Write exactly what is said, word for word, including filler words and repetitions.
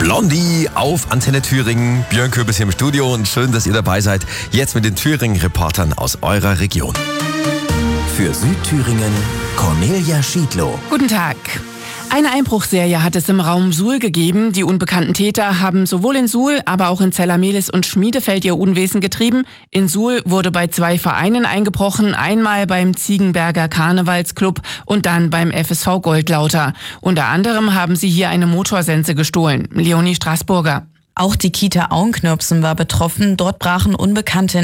Blondie auf Antenne Thüringen. Björn Köbis hier im Studio und schön, dass ihr dabei seid. Jetzt mit den Thüringen-Reportern aus eurer Region. Für Südthüringen Cornelia Schiedlow. Guten Tag. Eine Einbruchserie hat es im Raum Suhl gegeben. Die unbekannten Täter haben sowohl in Suhl, aber auch in Zellermehlis und Schmiedefeld ihr Unwesen getrieben. In Suhl wurde bei zwei Vereinen eingebrochen, einmal beim Ziegenberger Karnevalsclub und dann beim F S V Goldlauter. Unter anderem haben sie hier eine Motorsense gestohlen. Leonie Straßburger. Auch die Kita Auenknirpsen war betroffen. Dort brachen Unbekannte